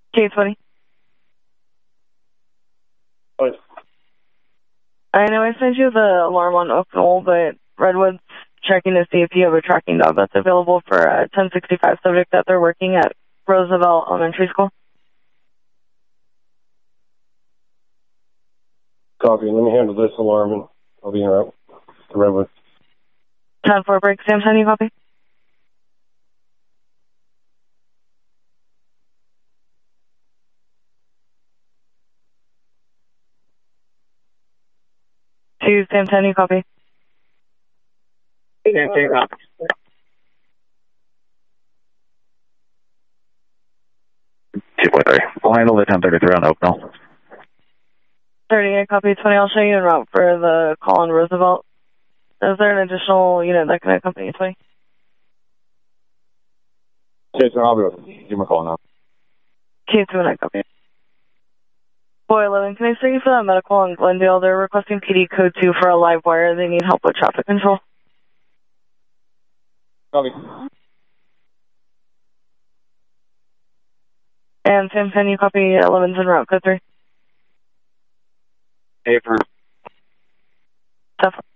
K20. What? I know I sent you the alarm on Oak Knoll, but Redwood's checking to see if you have a tracking dog that's available for a 1065 subject that they're working at Roosevelt Elementary School. Copy. Let me handle this alarm and I'll be en route to Redwood. 10-4 break, Sam, you copy? To Sam 10, you copy? Sam 10, copy. We'll handle the 1033 on Oak Knoll. 38, copy 20. I'll show you en route for the call on Roosevelt. Is there an additional unit that can accompany you, 20? Jason, I'll be with you. Give me a call now. K2, copy. Boy 11, can I start you for that medical on Glendale? They're requesting PD code 2 for a live wire. They need help with traffic control. Copy. And Sam 10, you copy 11's en route, code 3. Hey, for Tough.